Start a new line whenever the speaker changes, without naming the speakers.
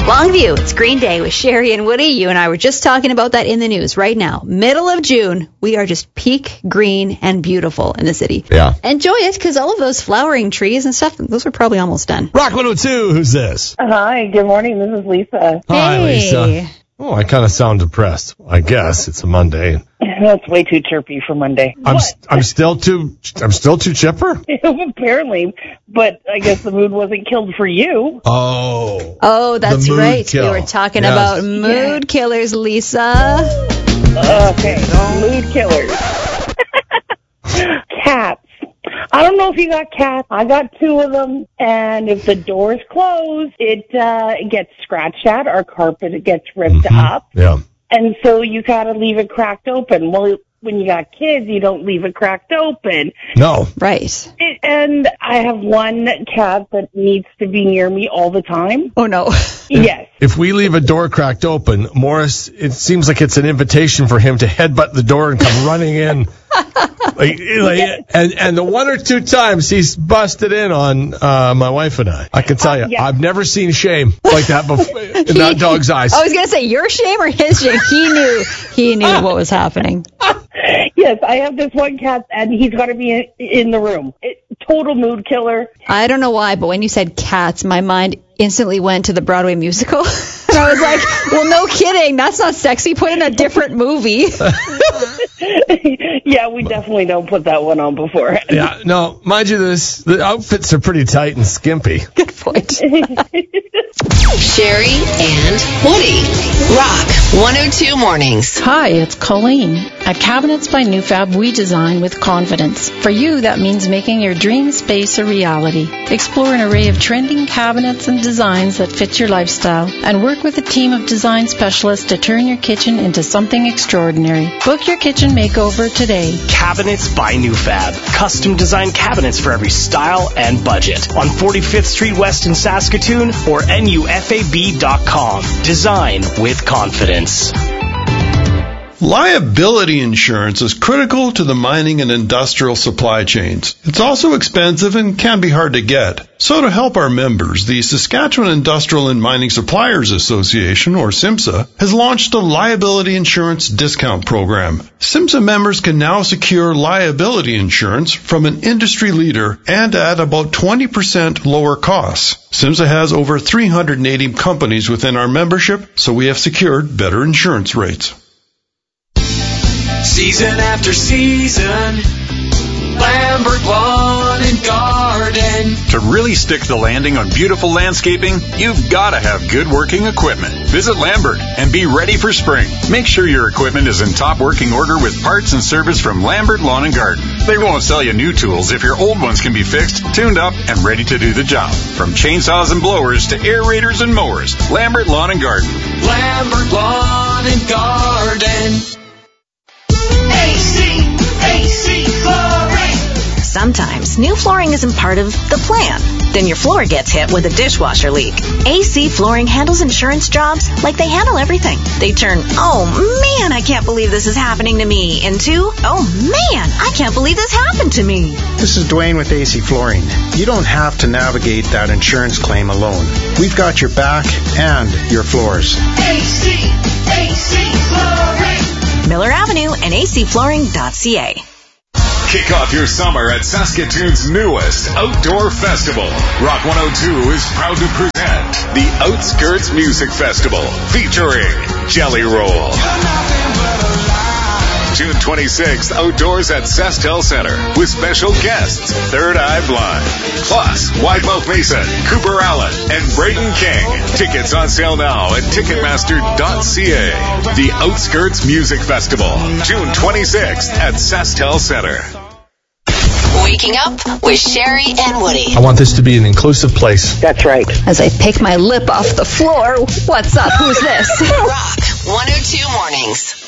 Longview, it's Green Day with Sherry and Woody. You and I were just talking about that in the news right now. Middle of June, we are just peak green and beautiful in the city.
Yeah.
Enjoy it, because all of those flowering trees and stuff, those are probably almost done.
Rock 102, who's this?
Hi, good morning. This is Lisa.
Hi, Lisa. Oh, I kind of sound depressed. I guess it's a Monday.
That's way too chirpy for Monday.
I'm still too chipper?
Apparently, but I guess the mood wasn't killed for you.
Oh, that's
mood
right.
kill.
We were talking about mood killers, Lisa.
Okay, mood killers. Cats. I don't know if you got cats. I got 2 of them, and if the door's closed, it gets scratched at. Our carpet gets ripped up.
Yeah.
And so you gotta leave it cracked open. Well, when you got kids, you don't leave it cracked open.
No.
Right.
And I have one cat that needs to be near me all the time.
Oh, no.
Yes.
If we leave a door cracked open, Morris, it seems like it's an invitation for him to headbutt the door and come running in. And the 1 or 2 times he's busted in on my wife and I can tell you,
yeah.
I've never seen shame like that before in that dog's eyes.
I was going to say your shame or his shame. He knew what was happening.
Yes, I have this one cat, and he's got to be in the room. Total mood killer.
I don't know why, but when you said cats, my mind instantly went to the Broadway musical. And I was like, well, no kidding. That's not sexy. Put in a different movie.
Yeah, we definitely don't put that one on beforehand.
Yeah, no, mind you, the outfits are pretty tight and skimpy.
Good point.
Sherry and Woody. Rock 102 Mornings.
Hi, it's Colleen. At Cabinets by Newfab, we design with confidence. For you, that means making your dream space a reality. Explore an array of trending cabinets and designs that fit your lifestyle, and work with a team of design specialists to turn your kitchen into something extraordinary. Book your kitchen makeover today.
Cabinets by Newfab. Custom designed cabinets for every style and budget. On 45th Street West in Saskatoon or NUFAB.com. Design with confidence.
Liability insurance is critical to the mining and industrial supply chains. It's also expensive and can be hard to get. So to help our members, the Saskatchewan Industrial and Mining Suppliers Association, or SIMSA, has launched a liability insurance discount program. SIMSA members can now secure liability insurance from an industry leader and at about 20% lower costs. SIMSA has over 380 companies within our membership, so we have secured better insurance rates.
Season after season, Lambert Lawn and Garden.
To really stick the landing on beautiful landscaping, you've got to have good working equipment. Visit Lambert and be ready for spring. Make sure your equipment is in top working order with parts and service from Lambert Lawn and Garden. They won't sell you new tools if your old ones can be fixed, tuned up, and ready to do the job. From chainsaws and blowers to aerators and mowers, Lambert Lawn and Garden.
Lambert Lawn and Garden. AC Flooring.
Sometimes new flooring isn't part of the plan. Then your floor gets hit with a dishwasher leak. AC Flooring handles insurance jobs like they handle everything. They turn, oh man, I can't believe this is happening to me, into, oh man, I can't believe this happened to me.
This is Dwayne with AC Flooring. You don't have to navigate that insurance claim alone. We've got your back and your floors.
AC Flooring.
Miller Avenue and acflooring.ca.
Kick off your summer at Saskatoon's newest outdoor festival. Rock 102 is proud to present the Outskirts Music Festival featuring Jelly Roll. June 26th, outdoors at Sastel Center with special guests Third Eye Blind, plus Widemouth Mason, Cooper Allen, and Braden King. Tickets on sale now at Ticketmaster.ca. The Outskirts Music Festival, June 26th at Sastel Center.
Waking up with Sherry and Woody.
I want this to be an inclusive place.
That's right.
As I pick my lip off the floor, what's up? Who's this?
Rock 102 Mornings.